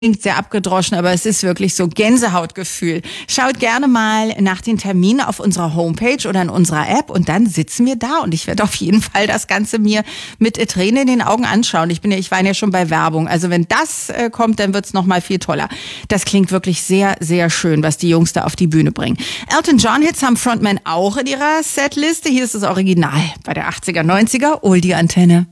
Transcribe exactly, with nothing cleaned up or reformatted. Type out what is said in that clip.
Klingt sehr abgedroschen, aber es ist wirklich so Gänsehautgefühl. Schaut gerne mal nach den Terminen auf unserer Homepage oder in unserer App und dann sitzen wir da und ich werde auf jeden Fall das Ganze mir mit Tränen in den Augen anschauen. Ich bin ja, ich war ja schon bei Werbung. Also wenn das äh, kommt, dann wird's noch mal viel toller. Das klingt wirklich sehr, sehr schön, was die Jungs da auf die Bühne bringen. Elton John Hits haben Frontman auch in ihrer Setliste. Hier ist das Original bei der achtziger, neunziger Oldie Antenne.